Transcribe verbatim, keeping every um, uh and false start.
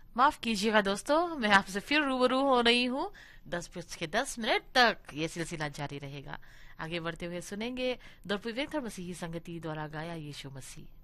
माफ कीजिएगा दोस्तों, मैं आपसे फिर रूबरू हो रही हूँ। दस बज के दस मिनट तक ये सिलसिला जारी रहेगा। आगे बढ़ते हुए सुनेंगे द्रौपदी वेंकट मसीही संगति द्वारा गाया यीशु मसीह।